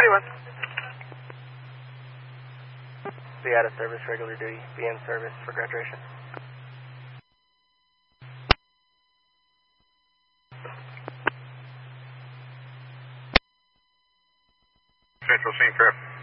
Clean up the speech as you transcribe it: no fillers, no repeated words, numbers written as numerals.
31. Be out of service, regular duty. Be in service for graduation. Central scene traffic.